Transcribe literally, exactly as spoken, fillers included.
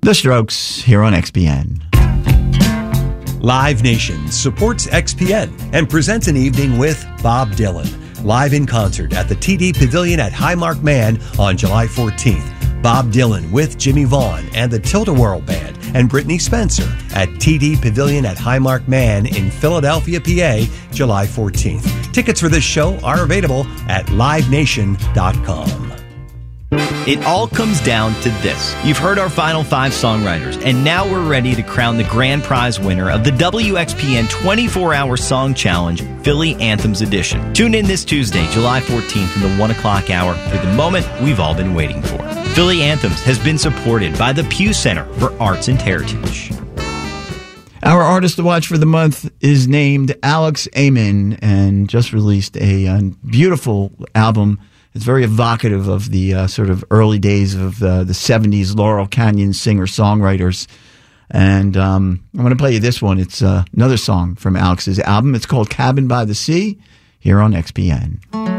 The Strokes here on X P N. Live Nation supports X P N and presents an evening with Bob Dylan, live in concert at the T D Pavilion at Highmark Man on July fourteenth. Bob Dylan with Jimmy Vaughn and the Tilt-A-Whirl Band and Brittany Spencer at T D Pavilion at Highmark Man in Philadelphia, P A, July fourteenth. Tickets for this show are available at live nation dot com. It all comes down to this. You've heard our final five songwriters, and now we're ready to crown the grand prize winner of the W X P N twenty-four hour Song Challenge, Philly Anthems Edition. Tune in this Tuesday, July fourteenth in the one o'clock hour for the moment we've all been waiting for. Philly Anthems has been supported by the Pew Center for Arts and Heritage. Our artist to watch for the month is named Alex Amen and just released a uh, beautiful album. It's very evocative of the uh, sort of early days of uh, the seventies Laurel Canyon singer-songwriters. And um, I'm going to play you this one. It's uh, another song from Alex's album. It's called Cabin by the Sea, here on X P N.